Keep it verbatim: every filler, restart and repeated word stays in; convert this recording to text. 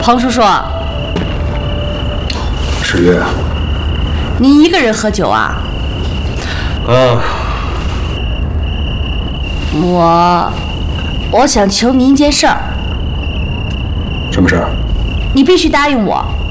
彭叔叔， 十月， 您一个人喝酒啊？ 啊， 我，我想求您一件事儿。 什么事儿？ 你必须答应我，